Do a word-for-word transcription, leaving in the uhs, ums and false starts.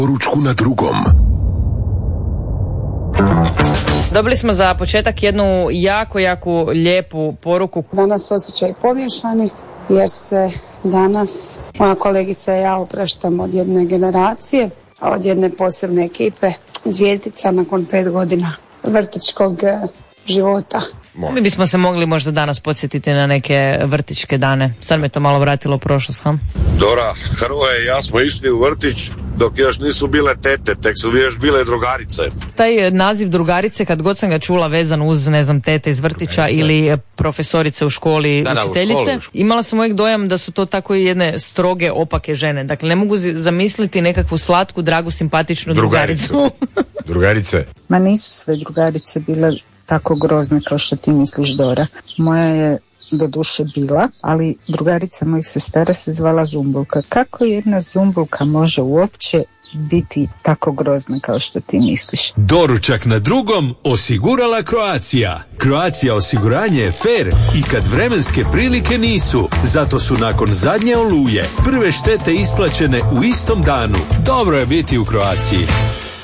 Ručku na drugom. Dobili smo za početak jednu jako, jako lijepu poruku. Danas osjećaj pomiješani jer se danas moja kolegica i ja opraštamo od jedne generacije, od jedne posebne ekipe, zvijezdica nakon pet godina vrtićkog života. Mi bismo se mogli možda danas podsjetiti na neke vrtićke dane. Sad me to malo vratilo u prošlost, ha? Dora, Hrvoje i ja smo išli u vrtić dok još nisu bile tete, tek su još bile drugarice. Taj naziv drugarice, kad god sam ga čula vezan uz, ne znam, tete iz vrtića drugarice ili profesorice u školi, da, učiteljice, da, u školi. Imala sam uvijek dojam da su to tako jedne stroge, opake žene. Dakle, ne mogu zamisliti nekakvu slatku, dragu, simpatičnu drugaricu. Drugaricu. Drugarice. Ma nisu sve drugarice bile tako grozne kao što ti misliš, Dora. Moja je do duše bila, ali drugarica mojih sestara se zvala Zumbulka. Kako jedna Zumbulka može uopće biti tako grozna kao što ti misliš? Doručak na drugom osigurala Croatia. Croatia osiguranje je fair i kad vremenske prilike nisu. Zato su nakon zadnje oluje prve štete isplaćene u istom danu. Dobro je biti u Croaciji.